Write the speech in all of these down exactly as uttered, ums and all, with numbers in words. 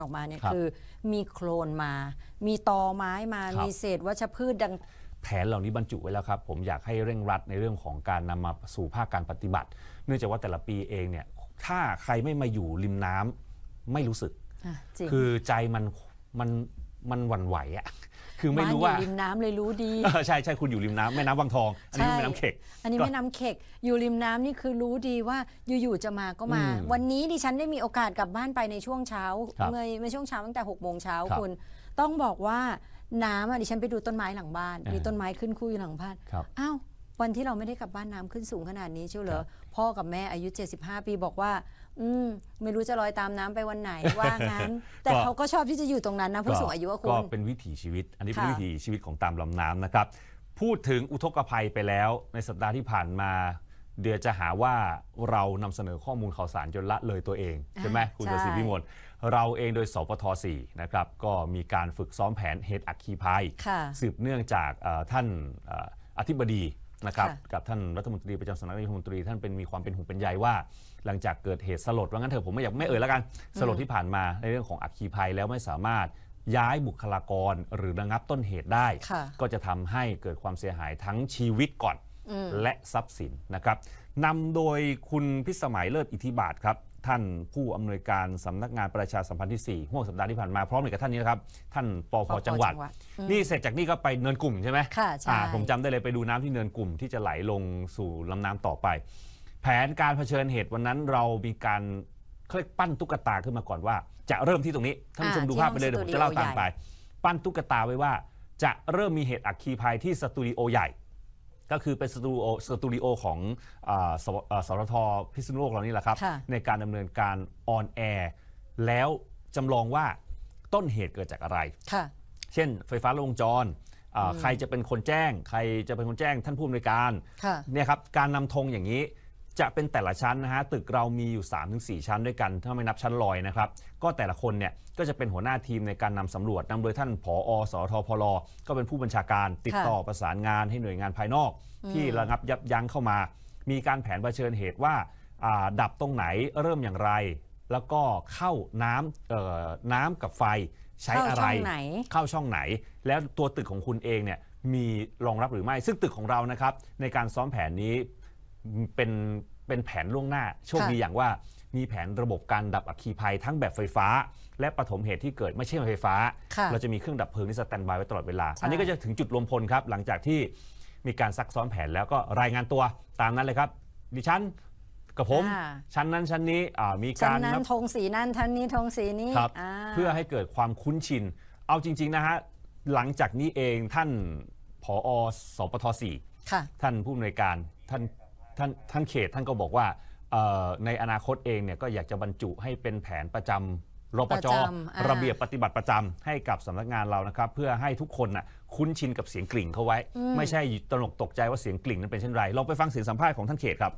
ออกมาเนี่ยคือมีโคลนมามีตอไม้มามีเศษวัชพืชดังแผนเหล่านี้บรรจุไว้แล้วครับผมอยากให้เร่งรัดในเรื่องของการนำมาสู่ภาคการปฏิบัติเนื่องจากว่าแต่ละปีเองเนี่ยถ้าใครไม่มาอยู่ริมน้ำไม่รู้สึกคือใจมันมันมันหวั่นไหวอ่ะคือไม่รู้ว่าริมน้ำเลยรู้ดีใช่ใช่คุณอยู่ริมน้ำแม่น้ำวังทองอันนี้แม่น้ำเข็กอันนี้แม่น้ำเข็กอยู่ริมน้ำนี่คือรู้ดีว่าอยู่ๆจะมาก็มาวันนี้ดิฉันได้มีโอกาสกลับบ้านไปในช่วงเช้าเมื่อเมื่อช่วงเช้าตั้งแต่หกโมงเช้าคุณต้องบอกว่าน้ำอ่ะดิฉันไปดูต้นไม้หลังบ้านมีต้นไม้ขึ้นคู่อยู่หลังบ้านอ้าววันที่เราไม่ได้กลับบ้านน้ำขึ้นสูงขนาดนี้เชียวเหรอพ่อกับแม่อายุเจ็ดสิบห้าปีบอกว่าอืมไม่รู้จะลอยตามน้ำไปวันไหนว่างั้นแต่เขาก็ชอบที่จะอยู่ตรงนั้นนะผู้สูงอายุคุณก็เป็นวิถีชีวิตอันนี้เป็นวิถีชีวิตของตามลำน้ำนะครับพูดถึงอุทกภัยไปแล้วในสัปดาห์ที่ผ่านมาเดี๋ยวจะหาว่าเรานำเสนอข้อมูลข่าวสารจนละเลยตัวเองใช่ไหมคุณศรีวิมลเราเองโดยสปทสี่นะครับก็มีการฝึกซ้อมแผนเหตุอัคคีภัยสืบเนื่องจากท่านอธิบดีนะครับกับท่านรัฐมนตรีประจำสำนักนายกรัฐมนตรีท่านเป็นมีความเป็นห่วงเป็นใยว่าหลังจากเกิดเหตุสลดว่างั้นเถอะผมไม่อยากไม่เอ่ยแล้วกันสลดที่ผ่านมาในเรื่องของอัคคีภัยแล้วไม่สามารถย้ายบุคลากรหรือระงับต้นเหตุได้ก็จะทำให้เกิดความเสียหายทั้งชีวิตก่อนและทรัพย์สินนะครับนำโดยคุณพิสมัยเลิศอิทธิบาทครับท่านผู้อำนวยการสำนักงานประชาสัมพันธ์ที่สี่ห่วงสัปดาห์ที่ผ่านมาพร้อมกับท่านนี้นะครับท่านปภ.จังหวัดนี่เสร็จจากนี่ก็ไปเนินกลุ่มใช่ไหมค่ะใช่ผมจำได้เลยไปดูน้ำที่เนินกลุ่มที่จะไหลลงสู่ลำน้ำต่อไปแผนการเผชิญเหตุวันนั้นเรามีการเคลื่อนปั้นตุ๊กตาขึ้นมาก่อนว่าจะเริ่มที่ตรงนี้ท่านผู้ชมดูภาพไปเลยเดี๋ยวผมจะเล่าตามไปปั้นตุ๊กตาไว้ว่าจะเริ่มมีเหตุอัคคีภัยที่สตูดิโอใหญ่ก็คือเป็นสตูดิโอสตูดิโอของสรทพิษณุโลกเรานี่แหละครับในการดำเนินการออนแอร์แล้วจำลองว่าต้นเหตุเกิดจากอะไรเช่นไฟฟ้าลัดวงจรใครจะเป็นคนแจ้งใครจะเป็นคนแจ้งท่านผู้อำนวยการเนี่ยครับการนำธงอย่างนี้จะเป็นแต่ละชั้นนะฮะตึกเรามีอยู่ สามถึงสี่ ชั้นด้วยกันถ้าไม่นับชั้นลอยนะครับก็แต่ละคนเนี่ยก็จะเป็นหัวหน้าทีมในการนำสำรวจนำโดยท่านผอ.สทพลก็เป็นผู้บัญชาการติดต่อประสานงานให้หน่วยงานภายนอกที่ระงับยับยั้งเข้ามามีการแผนเผชิญเหตุว่าดับตรงไหนเริ่มอย่างไรแล้วก็เข้าน้ำน้ำกับไฟใช้อะไรเข้าช่องไหนแล้วตัวตึกของคุณเองเนี่ยมีรองรับหรือไม่ซึ่งตึกของเรานะครับในการซ้อมแผนนี้เป็นเป็นแผนล่วงหน้าโชคดีอย่างว่ามีแผนระบบการดับอัคคีภัยทั้งแบบไฟฟ้าและปฐมเหตุที่เกิดไม่ใช่ไฟฟ้าเราจะมีเครื่องดับเพลิงที่สแตนด์บายไว้ตลอดเวลาอันนี้ก็จะถึงจุดรวมพลครับหลังจากที่มีการซักซ้อมแผนแล้วก็รายงานตัวตามนั้นเลยครับดิฉันกับผมชั้นนั้นชั้นนี้มีการชั้นนั้นธงสีนั้นชั้นนี้ธงสีนี้เพื่อให้เกิดความคุ้นชินเอาจริงๆนะฮะหลังจากนี้เองท่านผอ.สปทสี่ท่านผู้อำนวยการท่านท่านท่านเขตท่านก็บอกว่าในอนาคตเองเนี่ยก็อยากจะบรรจุให้เป็นแผนประจำรปจ.ระเบียบปฏิบัติประจำให้กับสำนักงานเรานะครับเพื่อให้ทุกคนน่ะคุ้นชินกับเสียงกลิ่งเขาไว้ไม่ใช่ตระหนกตกใจว่าเสียงกลิ่งนั้นเป็นเช่นไรลองไปฟังเสียงสัมภาษณ์ของท่านเขตครับ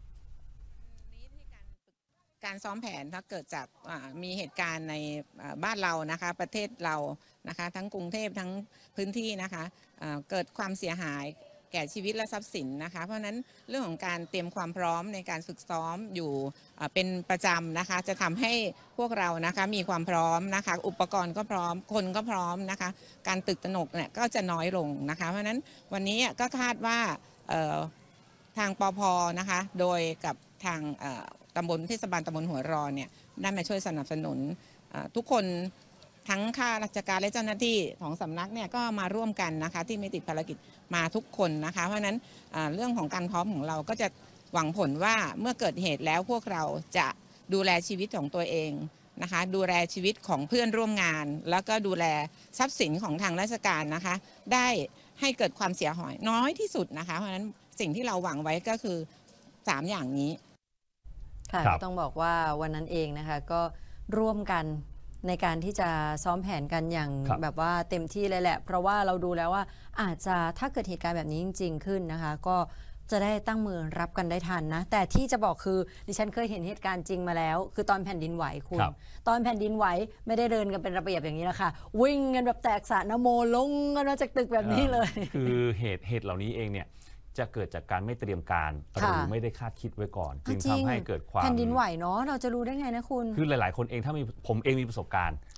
การซ้อมแผนถ้าเกิดจากมีเหตุการณ์ในบ้านเรานะคะประเทศเรานะคะทั้งกรุงเทพทั้งพื้นที่นะคะเกิดความเสียหายแก่ชีวิตและทรัพย์สินนะคะเพราะฉะนั้นเรื่องของการเตรียมความพร้อมในการฝึกซ้อมอยู่เป็นประจำนะคะจะทำให้พวกเรานะคะมีความพร้อมนะคะอุปกรณ์ก็พร้อมคนก็พร้อมนะคะการตึกตระหนกเนี่ยก็จะน้อยลงนะคะเพราะฉะนั้นวันนี้ก็คาดว่าทางปภ.นะคะโดยกับทางตำบลเทศบาลตำบลหัวรอเนี่ยได้มาช่วยสนับสนุนทุกคนทั้งข้าราชการและเจ้าหน้าที่ของสำนักเนี่ยก็มาร่วมกันนะคะที่ไม่ติดภารกิจมาทุกคนนะคะเพราะฉะนั้นเรื่องของการพร้อมของเราก็จะหวังผลว่าเมื่อเกิดเหตุแล้วพวกเราจะดูแลชีวิตของตัวเองนะคะดูแลชีวิตของเพื่อนร่วมงานแล้วก็ดูแลทรัพย์สินของทางราชการนะคะได้ให้เกิดความเสียหายน้อยที่สุดนะคะเพราะฉะนั้นสิ่งที่เราหวังไว้ก็คือสามอย่างนี้ค่ะต้องบอกว่าวันนั้นเองนะคะก็ร่วมกันในการที่จะซ้อมแผนกันอย่างแบบว่าเต็มที่เลยแหละเพราะว่าเราดูแล้วว่าอาจจะถ้าเกิดเหตุการณ์แบบนี้จริงๆขึ้นนะคะก็จะได้ตั้งมือรับกันได้ทันนะแต่ที่จะบอกคือดิฉันเคยเห็นเหตุการณ์จริงมาแล้วคือตอนแผ่นดินไหวคุณตอนแผ่นดินไหวไม่ได้เดินกันเป็นระเบียบอย่างนี้แล้วค่ะวิ่งกันแบบแตกสะนโมลงกันมาจากตึกแบบนี้เลยคือเหตุเหตุเหล่านี้เองเนี่ยจะเกิดจากการไม่เตรียมการหค่ะรือไม่ได้คาดคิดไว้ก่อน จึงจริงทำให้เกิดความแผ่นดินไหวเนาะเราจะรู้ได้ไงนะคุณคือหลาย ๆ คนเองถ้ามีผมเองมีประสบการณ์